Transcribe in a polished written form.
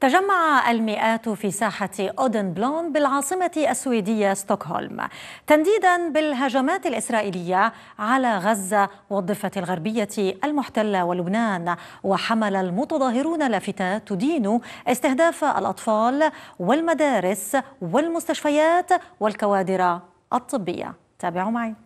تجمع المئات في ساحة أودن بلون بالعاصمة السويدية ستوكهولم تنديدا بالهجمات الإسرائيلية على غزة والضفة الغربية المحتلة ولبنان. وحمل المتظاهرون لافتات تدين استهداف الأطفال والمدارس والمستشفيات والكوادر الطبية. تابعوا معي.